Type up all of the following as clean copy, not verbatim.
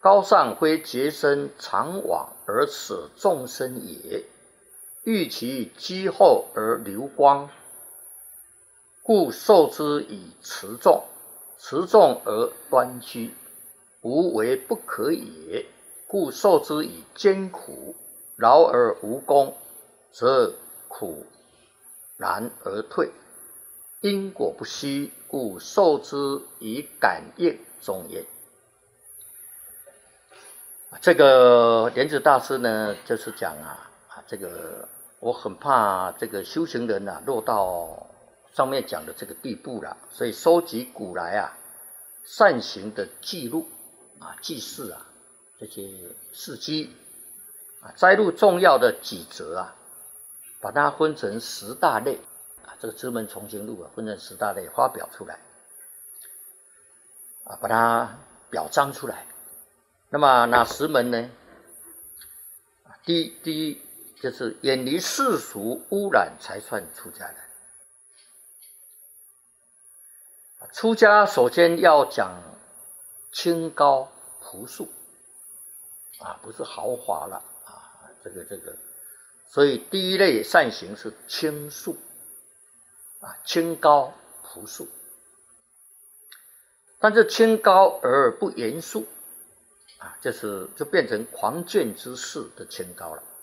高尚非洁身常往而舍众生也，欲其积厚而流光，故受之以持重，持重而端居，无为不可也，故受之以艰苦，劳而无功，则苦难而退，因果不息，故受之以感应中也。这个莲子大师呢，就是讲这个我很怕这个修行人落到上面讲的这个地步了，所以收集古来善行的记录记事这些事迹摘录重要的几则把它分成10大类这个《知门重行录》分成10大类发表出来把它表彰出来。那么哪10门呢？第一就是远离世俗污染才算出家人。出家首先要讲清高朴素不是豪华了这个，所以第一类善行是清素清高朴素，但是清高而不严肃就变成狂狷之士的清高了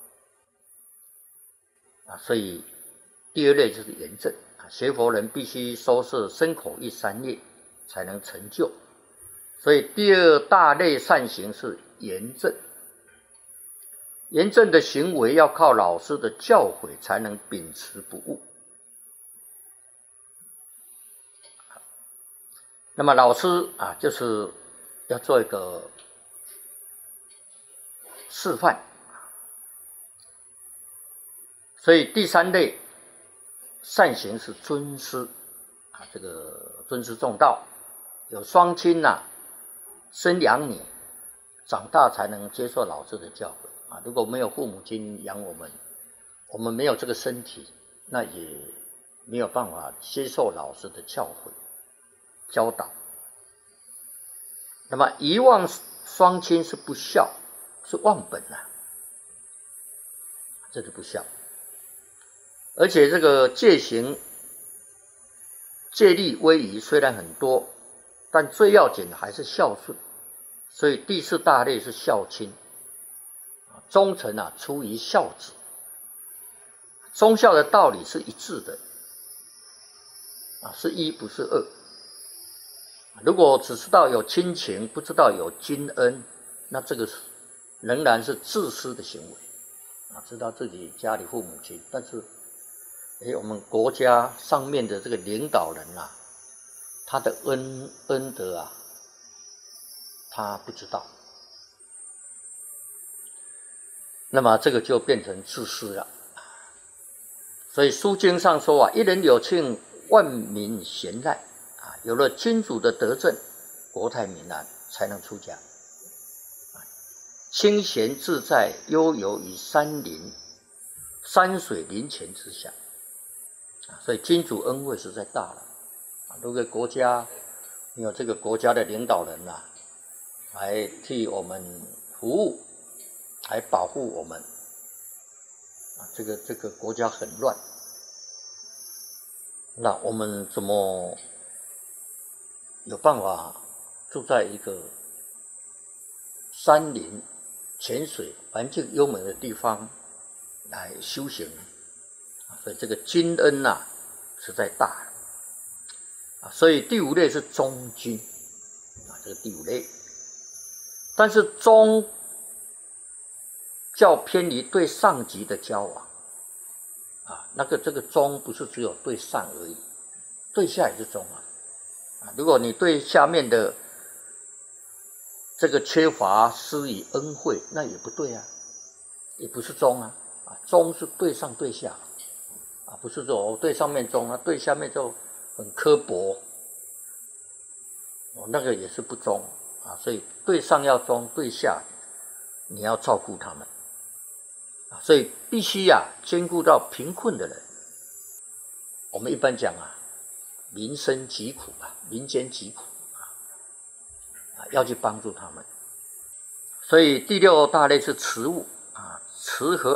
所以第二类就是严正学佛人必须收摄身口意3业才能成就，所以第2大类善行是严正。严正的行为要靠老师的教诲才能秉持不误。那么老师就是要做一个示范，所以第3类善行是尊师这个尊师重道，有双亲生养你，长大才能接受老师的教诲如果没有父母亲养我们，我们没有这个身体，那也没有办法接受老师的教诲教导。那么遗忘双亲是不孝，是忘本这是不孝。而且这个戒行戒律威仪虽然很多，但最要紧的还是孝顺，所以第4大类是孝亲。忠臣出于孝子，忠孝的道理是一致的是一不是二。如果只知道有亲情，不知道有君恩，那这个仍然是自私的行为知道自己家里父母亲，但是我们国家上面的这个领导人他的恩德他不知道，那么这个就变成自私了。所以书经上说一人有庆，万民贤赖有了君主的德政，国泰民安，才能出家。清闲自在，悠游于山水林泉之下所以君主恩惠实在大了如果国家有这个国家的领导人来替我们服务，来保护我们这个国家很乱，那我们怎么有办法住在一个山林泉水环境优美的地方来修行所以这个君恩实在大所以第5类是忠君这个第5类。但是忠较偏离对上级的交往这个忠不是只有对上而已，对下也是忠如果你对下面的这个缺乏施以恩惠，那也不对也不是忠忠是对上对下不是说我对上面忠对下面就很刻薄那个也是不忠所以对上要忠，对下你要照顾他们所以必须兼顾到贫困的人。我们一般讲民生疾苦民间疾苦要去帮助他们所以第六大类是持物啊，持和